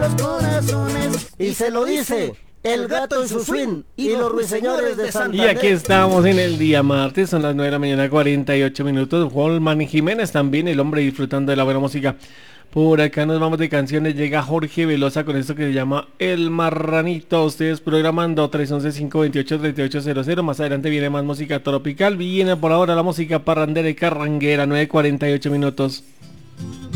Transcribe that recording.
los corazones. Y se lo dice el gato en su swing y los ruiseñores de Santander. Y aquí estamos en el día martes, son las 9 de la mañana, 48 minutos. Holman y Jiménez también, el hombre disfrutando de la buena música. Por acá nos vamos de canciones, llega Jorge Velosa con esto que se llama El Marranito. Ustedes programando 311-528-3800. Más adelante viene más música tropical. Viene por ahora la música parrandera y carranguera, 9:48 minutos.